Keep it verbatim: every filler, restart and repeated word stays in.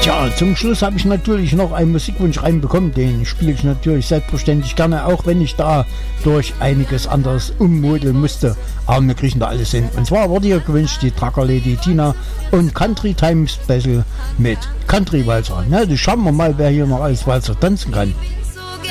Tja, zum Schluss habe ich natürlich noch einen Musikwunsch reinbekommen, den spiele ich natürlich selbstverständlich gerne, auch wenn ich da durch einiges anderes ummodeln musste. Aber wir kriegen da alles hin. Und zwar wurde hier gewünscht die Trucker Lady Tina und Country Time Special mit Country Walzer. Na, das schauen wir mal, wer hier noch als Walzer tanzen kann.